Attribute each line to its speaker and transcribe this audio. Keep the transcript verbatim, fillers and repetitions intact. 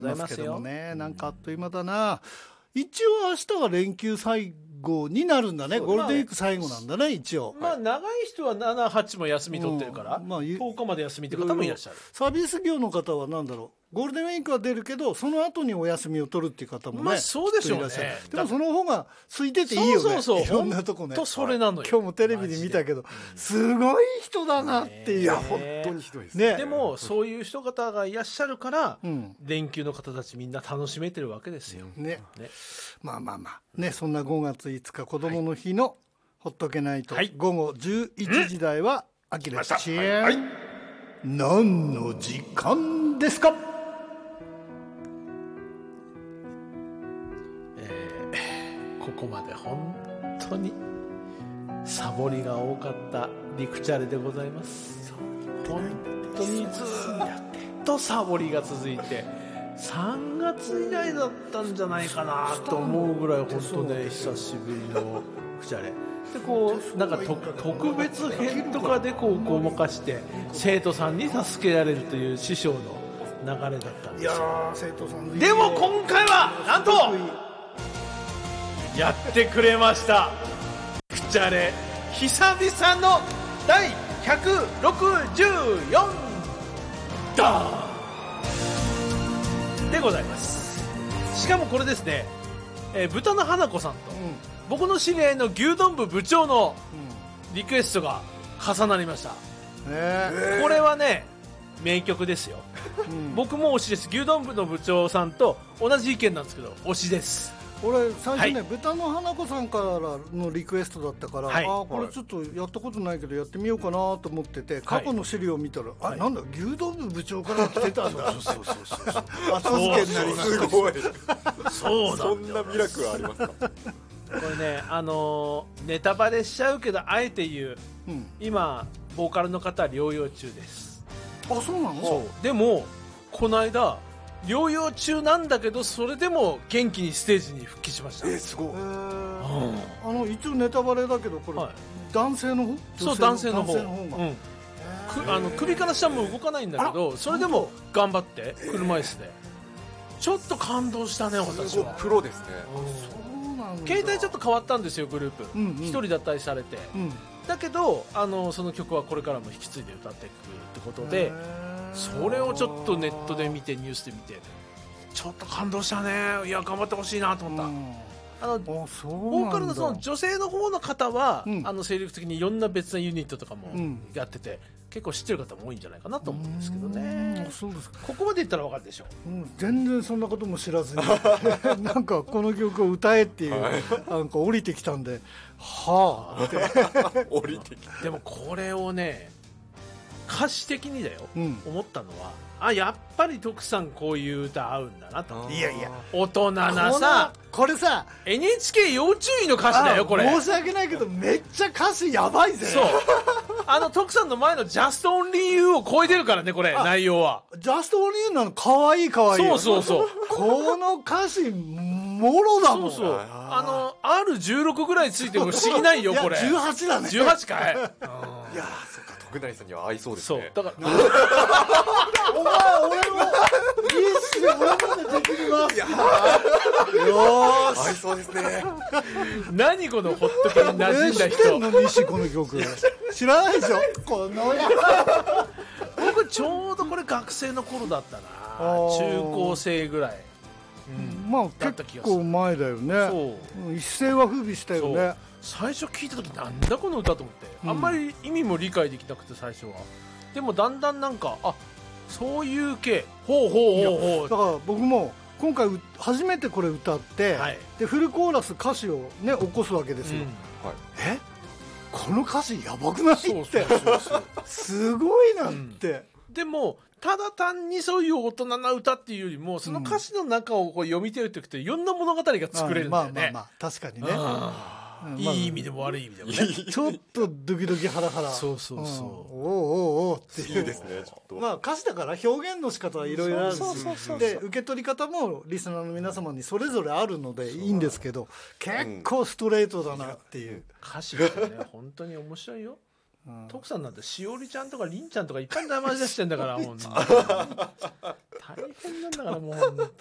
Speaker 1: ますけどもね、なんかあっという間だな。一応明日が連休最後になるんだね。ゴールデンウィーク最後なんだね、一応。
Speaker 2: まあ長い人はなな、はちも休み取ってるから、
Speaker 1: うんまあ、
Speaker 2: とおかまで休みって方もいらっしゃる。
Speaker 1: サービス業の方は何だろう、ゴールデンウィークは出るけどその後にお休みを取るっていう方もね、
Speaker 2: まあそうでしょうね。
Speaker 1: でもその方が空いてていいよね。
Speaker 2: そうそうそう、
Speaker 1: いろんなとこね。
Speaker 2: とそれなのよ。
Speaker 1: 今日もテレビで見たけど、すごい人だなっていう。いや
Speaker 3: 本当にひどいです
Speaker 1: ね。
Speaker 2: でもそういう人方がいらっしゃるから、
Speaker 1: うん、
Speaker 2: 連休の方たちみんな楽しめてるわけですよ。
Speaker 1: ね。
Speaker 2: ね、
Speaker 1: まあまあまあね、そんなごがついつか子どもの日のほっとけないと、
Speaker 2: はい、
Speaker 1: 午後じゅういちじ台はあきらちえん、
Speaker 3: はい、
Speaker 1: 何の時間ですか？
Speaker 2: ここまで本当にサボりが多かったリクチャレでございます。本当にずっとサボりが続いてさんがつ以来だったんじゃないかなと思うぐらい本当ね久しぶりのリクチャレで、こうなんか特別編とかでこうごまかして生徒さんに助けられるという師匠の流れだったんですよ。
Speaker 1: いや生徒さん
Speaker 2: でも今回はなんとやってくれました。リクチャレ久々の第ひゃくろくじゅうよん弾でございます。しかもこれですね、えー、豚の花子さんと、うん、僕の知り合いの牛丼部部長のリクエストが重なりました、うん、これはね名曲ですよ、うん、僕も推しです。牛丼部の部長さんと同じ意見なんですけど推しです。
Speaker 1: 俺最初ね、はい、豚の花子さんからのリクエストだったから、はい、あこれちょっとやったことないけどやってみようかなと思ってて、はい、過去の資料を見たら、はい、あなんだ牛丼部部長から来てたんだそうそうそうそう後付けになりました。
Speaker 3: すごい
Speaker 2: そうなんだ。
Speaker 3: そんなミラクルありますか？こ
Speaker 2: れね、あのー、ネタバレしちゃうけどあえて言う、うん、今ボーカルの方は療養中です。
Speaker 1: あそうなの？
Speaker 2: そうでもこの間療養中なんだけどそれでも元気にステージに復帰しました。
Speaker 1: えー、すごい、えーうん、あの一応ネタバレだけどこれ、はい、男性の方？
Speaker 2: そう男性の方、
Speaker 1: 男性の方が、うん、
Speaker 2: くあの首から下も動かないんだけどそれでも頑張って車椅子でちょっと感動したね私は。
Speaker 3: プロですね、
Speaker 1: うん、そうなんだ。
Speaker 2: 携帯ちょっと変わったんですよグループ、うんうん、一人脱退されて、うん、だけどあのその曲はこれからも引き継いで歌っていくってことでそれをちょっとネットで見てニュースで見てちょっと感動したね。いや頑張ってほしいなと思った、うん、あのボーカルのその女性の方の方は、うん、あの精力的にいろんな別なユニットとかもやってて、うん、結構知ってる方も多いんじゃないかなと思うんですけどね。
Speaker 1: そうですか。
Speaker 2: ここまで言ったら分かるでしょう、
Speaker 1: うん、全然そんなことも知らずになんかこの曲を歌えっていう、はい、なんか降りてきたんではあって
Speaker 3: 降りてきた。
Speaker 2: でもこれをね歌詞的にだよ、うん、思ったのはあやっぱり徳さんこういう歌合うんだなと。
Speaker 1: いやいや
Speaker 2: 大人なさ
Speaker 1: これさ
Speaker 2: エヌエイチケー 要注意の歌詞だよこれ。
Speaker 1: 申し訳ないけどめっちゃ歌詞やばいぜ。
Speaker 2: そうあの徳さんの前の Just Only You を超えてるからねこれ内容は。
Speaker 1: Just Only You なのかわいいかわいい。
Speaker 2: そうそうそう
Speaker 1: この歌詞もろだもん。
Speaker 2: そうそうあの アールじゅうろく ぐらいついても不思議ないよこれ。
Speaker 1: いやじゅうはちだね。
Speaker 2: じゅうはちかい。いや
Speaker 3: そっか徳成さんには合いそうですね。
Speaker 2: そうだから
Speaker 1: お前俺もいいっすよ俺までできます。よーし
Speaker 3: 合いそうですね。
Speaker 2: 何このホットケに馴染んだ人。
Speaker 1: 知ってんの西この曲知らないでしょこのや
Speaker 2: 僕ちょうどこれ学生の頃だったな。中高生ぐらい、
Speaker 1: うん、まあ結構前だよね。そう一世は風靡したよね。
Speaker 2: 最初聞いた時なんだこの歌と思って、うん、あんまり意味も理解できなくて最初は。でもだんだんなんかあそういう系ほうほうほうほう。
Speaker 1: だから僕も今回初めてこれ歌って、はい、でフルコーラス歌詞をね起こすわけですよ、うんはい、えこの歌詞やばくないってすごいなって、
Speaker 2: うん、でもただ単にそういう大人な歌っていうよりもその歌詞の中をこう読み解いていくといろんな物語が作れるんだよね。
Speaker 1: まあまあまあ確かにね、
Speaker 2: うん、いい意味でも悪い意味でもね
Speaker 1: ちょっとドキドキハラハラ
Speaker 2: そうそうそう、うん、お
Speaker 1: おおおっていう
Speaker 3: ですね。ちょっと
Speaker 1: まあ歌詞だから表現の仕方はいろいろあるしで受け取り方もリスナーの皆様にそれぞれあるのでいいんですけど結構ストレートだなっていう、うん、
Speaker 2: 歌詞ってね本当に面白いよ。 うん、徳さんなんてしおりちゃんとかりんちゃんとかいっぱい名前出してんだからもう大変なんだからもう本